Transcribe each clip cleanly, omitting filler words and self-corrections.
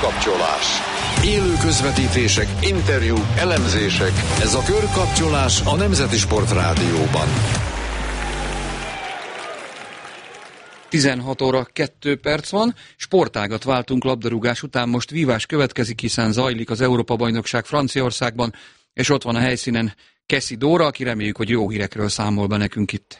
Körkapcsolás. Élő közvetítések, interjúk, elemzések. Ez a Körkapcsolás a Nemzeti Sport Rádióban. 16 óra 2 perc van, sportágat váltunk labdarúgás után, most vívás következik, hiszen zajlik az Európa-bajnokság Franciaországban, és ott van a helyszínen Keszi Dóra, aki reméljük, hogy jó hírekről számol be nekünk itt.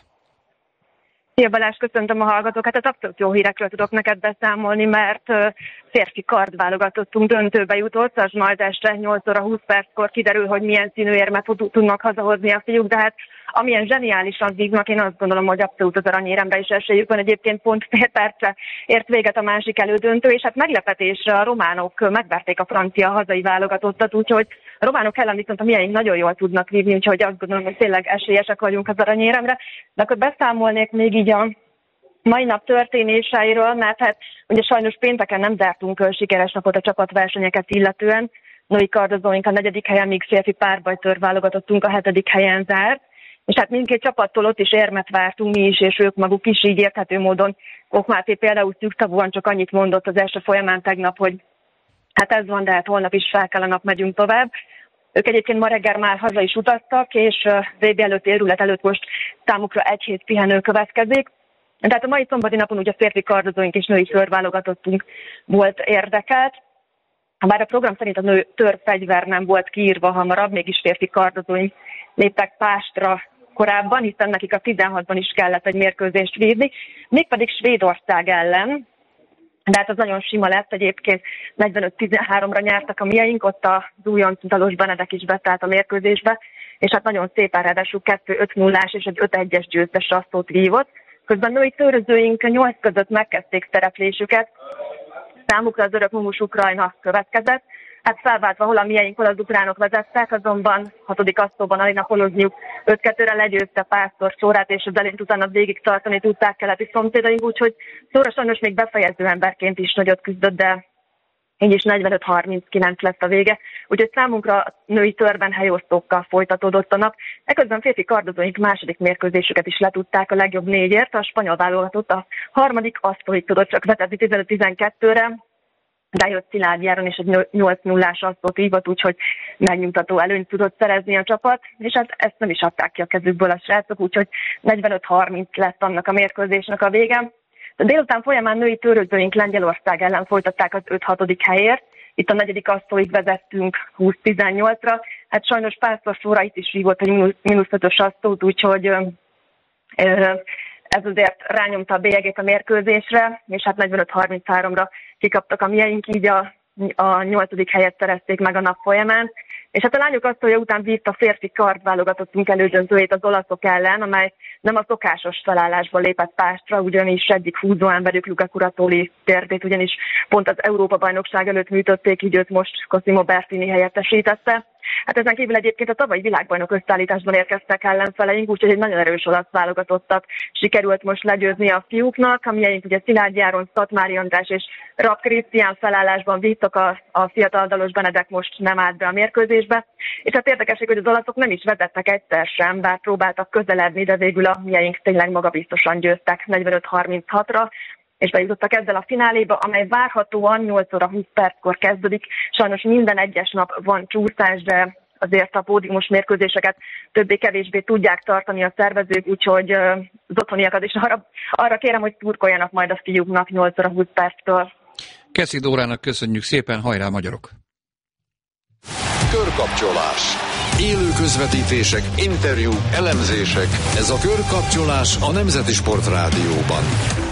Szia Balázs, köszöntöm a hallgatókat. Hát abszolút jó hírekről tudok neked beszámolni, mert férfi kardválogatottunk döntőbe jutott, az majd este 8 óra 20 perckor kiderül, hogy milyen színű érmet tudnak hazahozni a fiúk, de hát amilyen zseniálisan vívnak, én azt gondolom, hogy abszolút az aranyéremre is esélyük van. Egyébként pont fél percre ért véget a másik elődöntő, és hát meglepetésre a románok megverték a francia hazai válogatottat, úgyhogy a románok ellen viszont a miénk nagyon jól tudnak vívni, úgyhogy azt gondolom, hogy tényleg esélyesek vagyunk az aranyéremre. De akkor beszámolnék még így a mai nap történéseiről, mert hát ugye sajnos pénteken nem zártunk sikeres napot a csapatversenyeket illetően. Női kardozóink a 4. helyen, míg férfi párbajtőr válogatottunk a 7. helyen zárt. És hát mindkét csapattól ott is érmet vártunk mi is, és ők maguk is, így érthető módon. Koch Máté például szűkszavúan csak annyit mondott az este folyamán tegnap, hogy hát ez van, de hát holnap is fel kell a nap, megyünk tovább. Ők egyébként ma reggel már haza is utaztak, és VB előtt, érület előtt most számukra egy hét pihenő következik. Tehát a mai szombati napon ugye a férfi kardozóink és női körválogatottunk volt érdekelt. Bár a program szerint a nő törfegyver nem volt kiírva hamarabb, mégis férfi kardozóink léptek pástra korábban, hiszen nekik a 16-ban is kellett egy mérkőzést vívni, mégpedig Svédország ellen. De hát az nagyon sima lett, egyébként 45-13-ra nyertek a mieink, ott az újonc Dalos Benedek is beszállt a mérkőzésbe, és hát nagyon szépen ráadásul 2-5-0-ás és egy 5-1-es győztes rasszót vívott. Közben női törözőink 8 között megkezdték szereplésüket, számukra az örök mumus Ukrajna következett. Hát felváltva hol a mieink, hol az ukránok vezettek, azonban 6. asztóban Alina Polozniuk 5-2-re legyőzte Pásztor Csórát, és az elint utána végig tartani tudták keleti szomszédaink, úgyhogy Csóra sajnos még befejező emberként is nagyot küzdött, de így is 45-39 lett a vége. Úgyhogy számunkra női törben helyosztókkal folytatódott a nap. Eközben férfi kardozóink második mérkőzésüket is letudták a legjobb 4-ért, a spanyol válogatott a harmadik asztóig tudott csak vezetni 15-12-re, rájött Szilágyi Áron és egy 8-0-ás asztót vívott, úgyhogy megnyugtató előnyt tudott szerezni a csapat, és hát ezt nem is adták ki a kezükből a srácok, úgyhogy 45-30 lett annak a mérkőzésnek a vége. De délután folyamán női törőzőink Lengyelország ellen folytatták az 5-6. helyért. Itt a 4. asztóig vezettünk 20-18-ra. Hát sajnos Pásztor Csóra itt is vívott egy -5-ös asztót, úgyhogy ez azért rányomta a bélyegét a mérkőzésre, és hát 45-33-ra kikaptak a mieink, így a 8. helyet szerezték meg a nap folyamán. És hát a lányok asztalja után vívta a férfi kardválogatottunk elődöntőjét az olaszok ellen, amely nem a szokásos felállásban lépett pástra, ugyanis egyik húzóemberük Luca Curatóli térdét, ugyanis pont az Európa-bajnokság előtt műtötték, így őt most Cosimo Bertini helyettesítette. Hát ezen kívül egyébként a tavalyi világbajnok összeállításban érkeztek ellenfeleink, úgyhogy egy nagyon erős olasz válogatottat sikerült most legyőzni a fiúknak, amilyeink ugye Szilágyi Áron, Szatmári András és Rapp Krisztián felállásban vívtak, a fiatal Dalos Benedek most nem állt be a mérkőzésbe. És hát érdekesség, hogy az olaszok nem is vezettek egyszer sem, bár próbáltak közeledni, de végül a mieink tényleg magabiztosan győztek 45-36-ra, és bejutottak ezzel a fináléba, amely várhatóan 8 óra 20 perckor kezdődik. Sajnos minden egyes nap van csúszás, de azért a pódiumos mérkőzéseket többé-kevésbé tudják tartani a szervezők, úgyhogy az otthoniakat is arra kérem, hogy szurkoljanak majd a fiúknak 8 óra 20 perctől. Keszi Dórának köszönjük szépen, hajrá magyarok! Körkapcsolás. Élő közvetítések, interjúk, elemzések. Ez a Körkapcsolás a Nemzeti Sport Rádióban.